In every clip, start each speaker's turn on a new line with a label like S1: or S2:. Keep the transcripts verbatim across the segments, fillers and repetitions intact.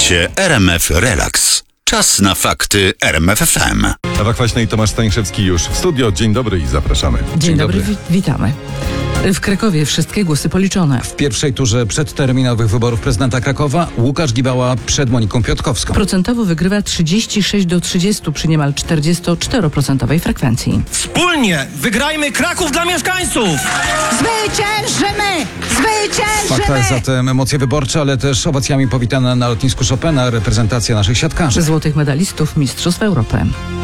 S1: Słuchacie R M F Relax. Czas na fakty R M F F M.
S2: Ewa Kwaśna i Tomasz Stańszewski już w studio. Dzień dobry i zapraszamy.
S3: Dzień, Dzień dobry, dobry. Wi- witamy. W Krakowie wszystkie głosy policzone.
S4: W pierwszej turze przedterminowych wyborów prezydenta Krakowa Łukasz Gibała przed Moniką Piotkowską.
S3: Procentowo wygrywa trzydzieści sześć do trzydziestu przy niemal czterdziestoczteroprocentowej frekwencji.
S5: Wspólnie wygrajmy Kraków dla mieszkańców!
S6: Zwyciężymy! Zwyciężymy!
S4: W faktach zatem emocje wyborcze, ale też owacjami powitana na lotnisku Chopina reprezentacja naszych siatkarzy.
S3: Złotych medalistów Mistrzostw Europy.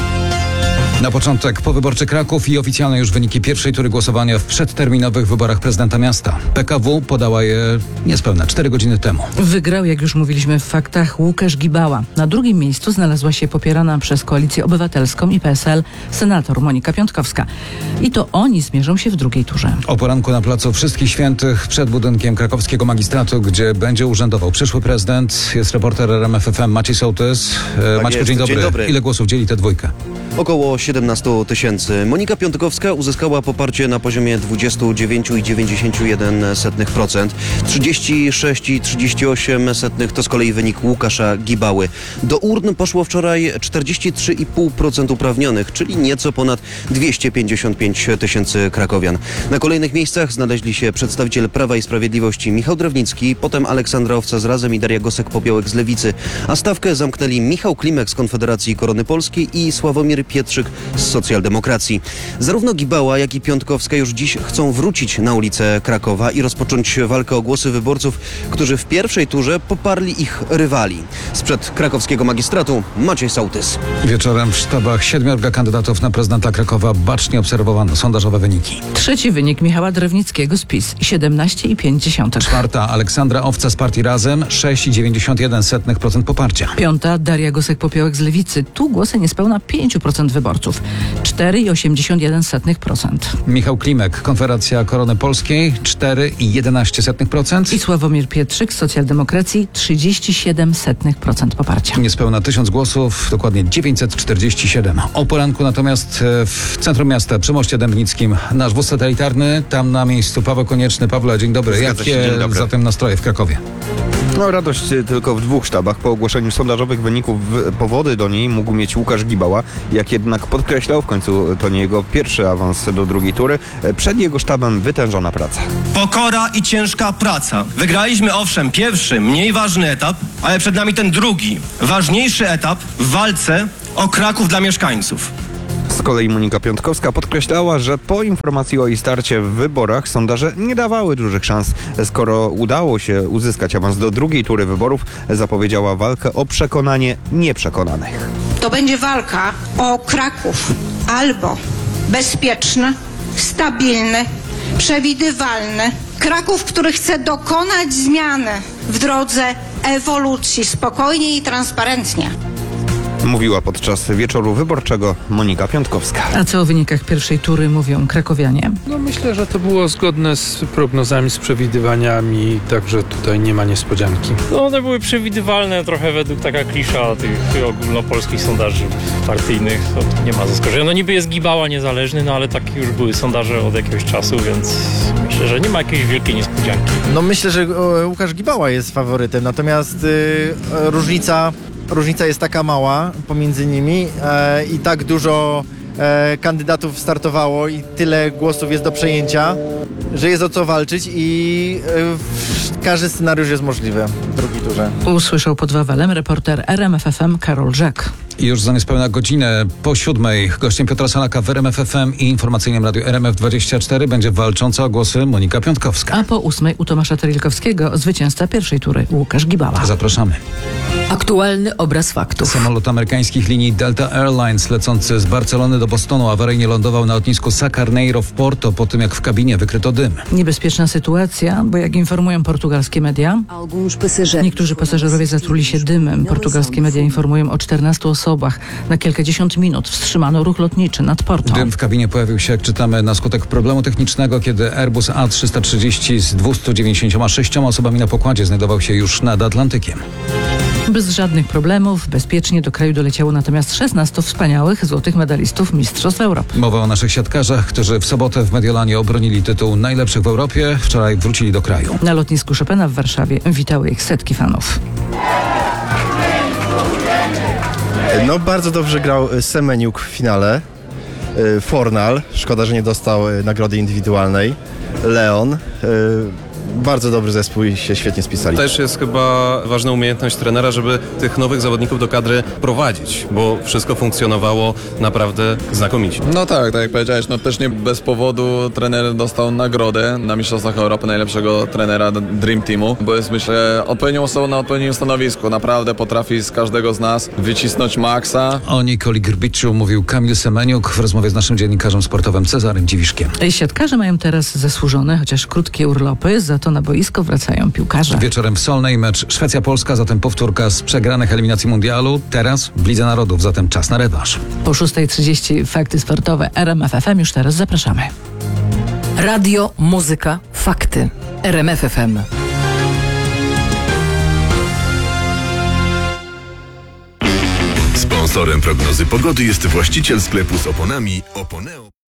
S4: Na początek powyborczy Kraków i oficjalne już wyniki pierwszej tury głosowania w przedterminowych wyborach prezydenta miasta. P K W podała je niespełna cztery godziny temu.
S3: Wygrał, jak już mówiliśmy w faktach, Łukasz Gibała. Na drugim miejscu znalazła się popierana przez Koalicję Obywatelską i P S L senator Monika Piotkowska. I to oni zmierzą się w drugiej turze.
S4: O poranku na placu Wszystkich Świętych przed budynkiem krakowskiego magistratu, gdzie będzie urzędował przyszły prezydent, jest reporter R M F F M Maciej Sołtys.
S7: Tak
S4: Maćku,
S7: jest.
S4: dzień dobry.
S7: Dzień dobry.
S4: Ile głosów dzieli tę dwójkę?
S7: Około siedemnaście tysięcy. Monika Piotkowska uzyskała poparcie na poziomie dwadzieścia dziewięć przecinek dziewięćdziesiąt jeden procent. trzydzieści sześć przecinek trzydzieści osiem procent to z kolei wynik Łukasza Gibały. Do urn poszło wczoraj czterdzieści trzy przecinek pięć procent uprawnionych, czyli nieco ponad dwieście pięćdziesiąt pięć tysięcy krakowian. Na kolejnych miejscach znaleźli się przedstawiciel Prawa i Sprawiedliwości Michał Drewnicki, potem Aleksandra Owca z Razem i Daria Gosek-Popiołek z Lewicy, a stawkę zamknęli Michał Klimek z Konfederacji Korony Polskiej i Sławomir Pietrzyk z Socjaldemokracji. Zarówno Gibała, jak i Piotkowska już dziś chcą wrócić na ulice Krakowa i rozpocząć walkę o głosy wyborców, którzy w pierwszej turze poparli ich rywali. Sprzed krakowskiego magistratu Maciej Sołtys.
S4: Wieczorem w sztabach siedmiorga kandydatów na prezydenta Krakowa bacznie obserwowano sondażowe wyniki.
S3: Trzeci wynik Michała Drewnickiego z PiS siedemnaście przecinek pięć.
S4: Czwarta Aleksandra Owca z partii Razem sześć przecinek dziewięćdziesiąt jeden procent poparcia.
S3: Piąta Daria Gosek-Popiołek z Lewicy. Tu głosy niespełna pięć procent wyborców. cztery przecinek osiemdziesiąt jeden procent.
S4: Michał Klimek, Konfederacja Korony Polskiej cztery przecinek jedenaście procent.
S3: I Sławomir Pietrzyk z Socjaldemokracji trzydzieści siedem procent poparcia.
S4: Niespełna tysiąc głosów, dokładnie dziewięćset czterdzieści siedem. O poranku natomiast w centrum miasta, przy Moście Dębnickim, nasz wóz satelitarny, tam na miejscu Paweł Konieczny. Pawle, dzień dobry.
S7: Zgadza się,
S4: Jakie
S7: dzień dobry.
S4: zatem nastroje w Krakowie?
S8: No radość tylko w dwóch sztabach. Po ogłoszeniu sondażowych wyników powody do niej mógł mieć Łukasz Gibała. Jak jednak podkreślał, w końcu to nie jego pierwszy awans do drugiej tury. Przed jego sztabem wytężona praca.
S5: Pokora i ciężka praca. Wygraliśmy owszem pierwszy, mniej ważny etap, ale przed nami ten drugi, ważniejszy etap w walce o Kraków dla mieszkańców.
S8: Z kolei Monika Piotkowska podkreślała, że po informacji o jej starcie w wyborach sondaże nie dawały dużych szans. Skoro udało się uzyskać awans do drugiej tury wyborów, zapowiedziała walkę o przekonanie nieprzekonanych.
S6: To będzie walka o Kraków albo bezpieczny, stabilny, przewidywalny Kraków, który chce dokonać zmiany w drodze ewolucji spokojnie i transparentnie.
S8: Mówiła podczas wieczoru wyborczego Monika Piotkowska.
S3: A co o wynikach pierwszej tury mówią krakowianie?
S9: No myślę, że to było zgodne z prognozami, z przewidywaniami, także tutaj nie ma niespodzianki.
S10: No one były przewidywalne trochę według taka klisza tych ogólnopolskich sondaży partyjnych. To nie ma zaskoczenia. No niby jest Gibała niezależny, no ale takie już były sondaże od jakiegoś czasu, więc myślę, że nie ma jakiejś wielkiej niespodzianki.
S11: No myślę, że e, Łukasz Gibała jest faworytem, natomiast e, różnica, różnica jest taka mała pomiędzy nimi e, i tak dużo e, kandydatów startowało i tyle głosów jest do przejęcia, że jest o co walczyć i e, każdy scenariusz jest możliwy w drugiej turze.
S3: Usłyszał pod Wawelem reporter R M F F M Karol Rzek.
S4: I już za niespełna godzinę po siódmej gościem Piotra Salaka w R M F F M i informacyjnym radiu R M F dwadzieścia cztery będzie walcząca o głosy Monika Piotkowska.
S3: A po ósmej u Tomasza Terilkowskiego zwycięzca pierwszej tury Łukasz Gibała.
S4: Zapraszamy.
S3: Aktualny obraz faktów.
S4: Samolot amerykańskich linii Delta Airlines lecący z Barcelony do Bostonu awaryjnie lądował na lotnisku Sacarneiro w Porto po tym, jak w kabinie wykryto dym.
S3: Niebezpieczna sytuacja, bo jak informują portugalskie media, niektórzy pasażerowie zatruli się dymem. Portugalskie media informują o czternastu osobach. Na kilkadziesiąt minut wstrzymano ruch lotniczy nad Porto.
S4: Dym w kabinie pojawił się, jak czytamy, na skutek problemu technicznego, kiedy Airbus A trzysta trzydzieści z dwieście dziewięćdziesiąt sześć osobami na pokładzie znajdował się już nad Atlantykiem.
S3: Bez żadnych problemów, bezpiecznie do kraju doleciało natomiast szesnastu wspaniałych złotych medalistów Mistrzostw Europy.
S4: Mowa o naszych siatkarzach, którzy w sobotę w Mediolanie obronili tytuł najlepszych w Europie. Wczoraj wrócili do kraju.
S3: Na lotnisku Chopina w Warszawie witały ich setki fanów.
S11: No bardzo dobrze grał Semeniuk w finale. Fornal, szkoda, że nie dostał nagrody indywidualnej. Leon, bardzo dobry zespół i się świetnie spisali.
S12: Też jest chyba ważna umiejętność trenera, żeby tych nowych zawodników do kadry prowadzić, bo wszystko funkcjonowało naprawdę znakomicie.
S13: No tak, tak jak powiedziałeś, no też nie bez powodu trener dostał nagrodę na Mistrzostwach Europy najlepszego trenera Dream Teamu, bo jest, myślę, odpowiednią osobą na odpowiednim stanowisku. Naprawdę potrafi z każdego z nas wycisnąć maksa.
S4: O Nikoli Grbiczu mówił Kamil Semeniuk w rozmowie z naszym dziennikarzem sportowym Cezarym Dziwiszkiem.
S3: Siatkarze mają teraz zasłużone, chociaż krótkie urlopy, za to na boisko wracają piłkarze.
S4: Wieczorem w Solnej mecz Szwecja-Polska, zatem powtórka z przegranych eliminacji mundialu. Teraz w Lidze Narodów, zatem czas na rewanż.
S3: Po szósta trzydzieści fakty sportowe R M F F M. Już teraz zapraszamy.
S14: Radio, muzyka, fakty. R M F F M.
S15: Sponsorem prognozy pogody jest właściciel sklepu z oponami Oponeo.